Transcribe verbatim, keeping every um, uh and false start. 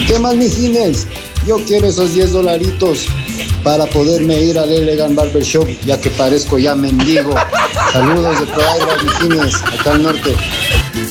¿Qué más, mijines? Yo quiero esos diez dolaritos para poderme ir al Elegant Barber Shop, ya que parezco ya mendigo. Saludos de Proaira, mijines, acá al norte.